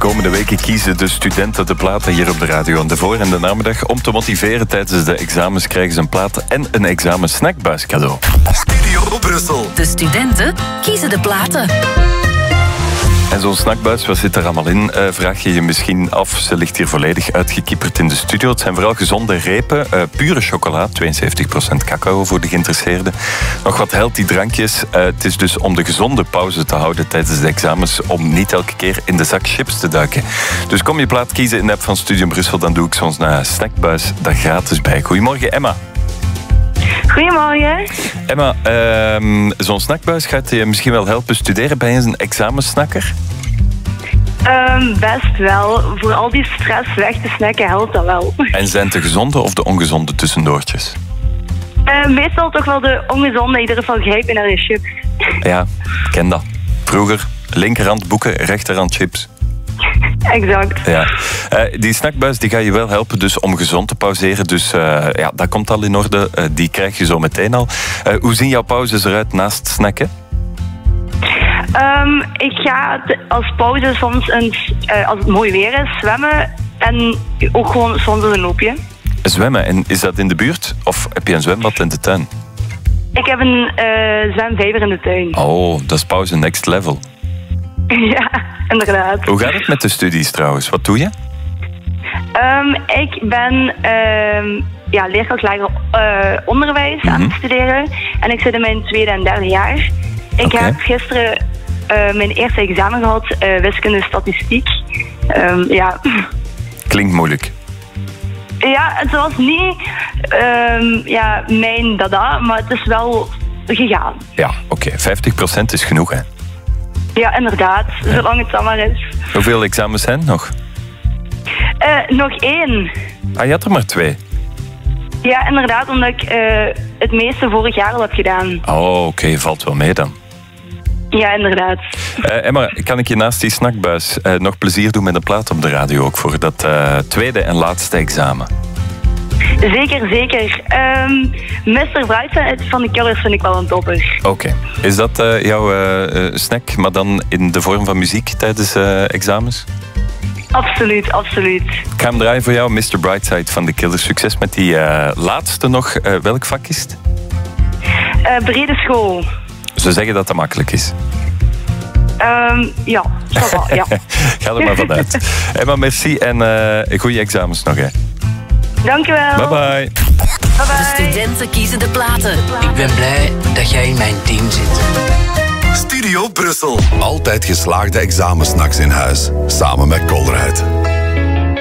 komende weken kiezen de studenten de platen hier op de radio. En de voor- en de namiddag om te motiveren tijdens de examens krijgen ze een plaat en een examensnackbuis cadeau. Studio Brussel. De studenten kiezen de platen. En zo'n snackbuis, wat zit er allemaal in? Vraag je je misschien af. Ze ligt hier volledig uitgekieperd in de studio. Het zijn vooral gezonde repen, pure chocola, 72% cacao voor de geïnteresseerden. Nog wat healthy drankjes. Het is dus om de gezonde pauze te houden tijdens de examens, om niet elke keer in de zak chips te duiken. Dus kom je plaat kiezen in de app van Studio Brussel, dan doe ik soms naar snackbuis daar gratis bij. Goedemorgen, Emma. Goedemorgen. Emma, zo'n snackbuis gaat je misschien wel helpen studeren. Ben je een examensnakker? Best wel. Voor al die stress weg te snacken helpt dat wel. En zijn het de gezonde of de ongezonde tussendoortjes? Meestal toch wel de ongezonde. In ieder geval grijpen naar de chips. Ja, ik ken dat. Vroeger, linkerhand boeken, rechterhand chips. Exact. Ja. Die snackbuis die gaat je wel helpen dus om gezond te pauzeren. Dus ja, dat komt al in orde. Die krijg je zo meteen al. Hoe zien jouw pauzes eruit naast snacken? Ik ga als pauze soms als het mooi weer is, zwemmen. En ook gewoon soms een loopje. Zwemmen, en is dat in de buurt? Of heb je een zwembad in de tuin? Ik heb een zwemvijver in de tuin. Oh, dat is pauze next level. Ja, inderdaad. Hoe gaat het met de studies trouwens? Wat doe je? Ik ben leerkrachtleider onderwijs aan het studeren. En ik zit in mijn tweede en derde jaar. Ik heb gisteren mijn eerste examen gehad, wiskunde statistiek. Klinkt moeilijk. Ja, het was niet mijn dada, maar het is wel gegaan. Ja, oké. 50% is genoeg, hè? Ja, inderdaad. Zolang het dan maar is. Hoeveel examens zijn er nog? Nog 1. Ah, je had er maar 2. Ja, inderdaad, omdat ik het meeste vorig jaar al heb gedaan. Oh, oké. Valt wel mee dan. Ja, inderdaad. Emma, kan ik je naast die snackbuis nog plezier doen met een plaat op de radio ook voor dat tweede en laatste examen? Zeker, zeker. Mr. Brightside van de Killers vind ik wel een topper. Oké. Is dat jouw snack, maar dan in de vorm van muziek tijdens examens? Absoluut, absoluut. Ik ga hem draaien voor jou, Mr. Brightside van de Killers. Succes met die laatste nog. Welk vak is het? Brede school. Ze zeggen dat dat makkelijk is. Ja, ça va, ja. Ga er maar vanuit. Emma, merci en goede examens nog, hè. Dankjewel. Bye bye. De studenten kiezen de platen. Ik ben blij dat jij in mijn team zit. Studio Brussel. Altijd geslaagde examensnacks in huis. Samen met Colruyt.